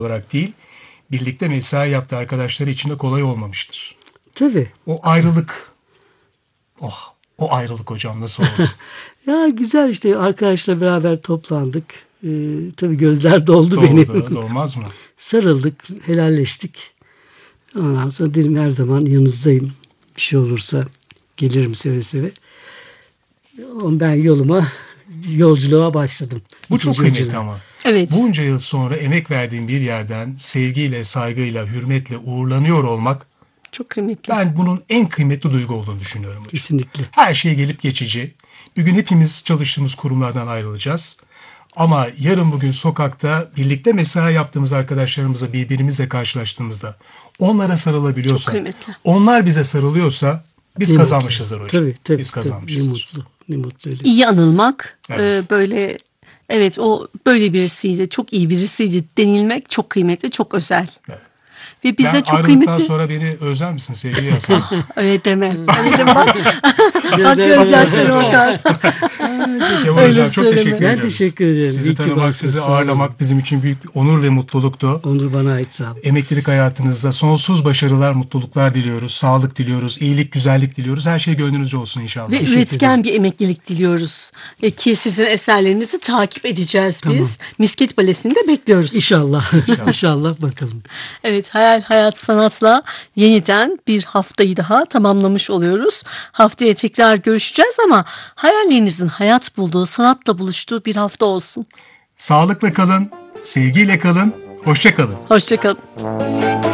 olarak değil, birlikte mesai yaptığı arkadaşları için de kolay olmamıştır. Tabii. O ayrılık, o ayrılık hocam nasıl oldu? Ya güzel işte arkadaşla beraber toplandık. Tabii gözler doldu benim. Dolmaz mı? Sarıldık, helalleştik. Ondan sonra dedim her zaman yanınızdayım. Bir şey olursa gelirim seve seve. Ben yolculuğa başladım. Bu çok İkinci kıymetli yolculuğa. ama. Evet. Bunca yıl sonra emek verdiğim bir yerden sevgiyle, saygıyla, hürmetle uğurlanıyor olmak, Çok kıymetli. ben bunun en kıymetli duygu olduğunu düşünüyorum hocam. Kesinlikle. Her şey gelip geçici. Bir gün hepimiz çalıştığımız kurumlardan ayrılacağız. Ama yarın bugün sokakta birlikte mesai yaptığımız arkadaşlarımızla birbirimizle karşılaştığımızda onlara sarılabiliyorsak, Çok kıymetli. onlar bize sarılıyorsa biz Ne kazanmışızdır mutlu. hocam. Tabii. Biz Tabii. kazanmışızdır. Ne mutlu öyle. İyi anılmak, Evet. böyle evet o böyle birisiydi, çok iyi birisiydi denilmek çok kıymetli, çok özel. Evet. Ve bize Ben çok ayrıldıktan kıymetli. sonra beni özler misin sevgili Hasan? Öyle deme. Öyle deme. Bak gözyaşları akar. Kemal Öyle Hocam çok söyleme. teşekkür Ben ediyoruz. teşekkür ederim. Sizi İyi ki tanımak, varsınız. sizi Sağ olun. ağırlamak bizim için büyük bir onur ve mutluluktu. Onur bana ait, sağ olun. Emeklilik hayatınızda sonsuz başarılar, mutluluklar diliyoruz. Sağlık diliyoruz, iyilik, güzellik diliyoruz. Her şey gönlünüzce olsun inşallah. Ve üretken bir emeklilik diliyoruz. Ki sizin eserlerinizi takip edeceğiz biz. Misket Balesi'nde bekliyoruz. İnşallah. İnşallah bakalım. Evet, Hayal Hayat Sanat'la yeniden bir haftayı daha tamamlamış oluyoruz. Haftaya tekrar görüşeceğiz ama hayallerinizin hayat bulduğu, sanatla buluştuğu bir hafta olsun. Sağlıkla kalın, sevgiyle kalın, hoşça kalın. Hoşça kalın.